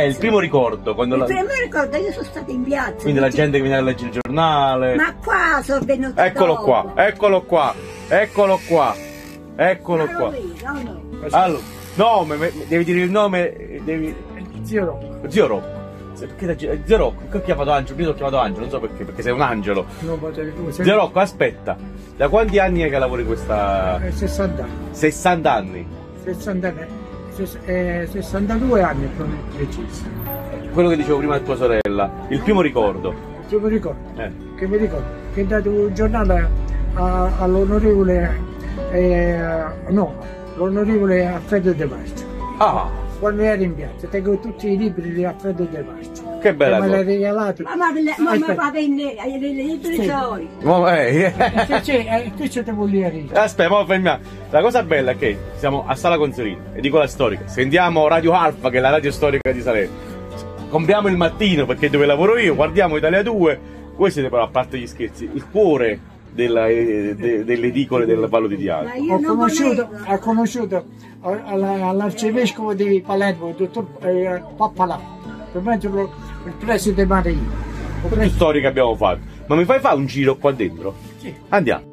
il primo ricordo. Quando il primo ricordo, io sono stata in piazza. Quindi la gente che viene a leggere il giornale. Ma qua sono venuto Eccolo dopo. qua, eccolo qua, eccolo qua, eccolo qua. Allora, nome, devi dire il nome, devi... Zio Rocco. Zio Rocco. Perché Zio Rocco, che ho chiamato Angelo? Prima ho chiamato Angelo, non so perché sei un angelo. No, Zio Rocco, aspetta, da quanti anni è che lavori questa... 60 anni. 60 anni. 60 anni. 62 anni come preciso. Quello che dicevo prima a tua sorella, il primo ricordo. Il primo ricordo? Che mi ricordo? Che è dato un giornale all'onorevole l'onorevole Alfredo De Marcio. Ah! Quando ero in piazza, tengo tutti i libri di Alfredo De Marcio. Che bella cosa! Me l'hai regalato. Ma va bene, ai libri suoi. Questo te voglio dire. Aspetta, mo fermiamo. La cosa bella è che siamo a Sala Consolino e dico la storica. Sentiamo Radio Alfa, che è la radio storica di Salerno. Compriamo il mattino perché è dove lavoro io, guardiamo Italia 2. Voi siete però, a parte gli scherzi, il cuore delle edicole del Vallo di Diano. Ho conosciuto all'arcivescovo di Palermo, il dottor Pappalà, per me il preside Maria. Tutte storie che abbiamo fatto. Ma mi fai fare un giro qua dentro? Sì. Andiamo.